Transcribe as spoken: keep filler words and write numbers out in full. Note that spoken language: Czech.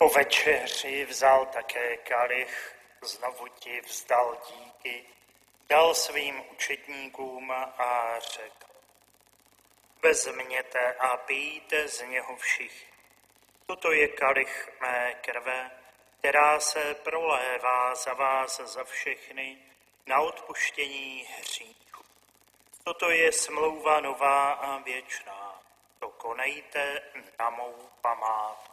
Po večeři vzal také kalich, znovu ti vzdal díky, dal svým učedníkům a řekl: vezměte a pijte z něho všichni. Toto je kalich mé krve, která se prolévá za vás za všechny na odpuštění hříchů. Toto je smlouva nová a věčná. To konejte na mou památku.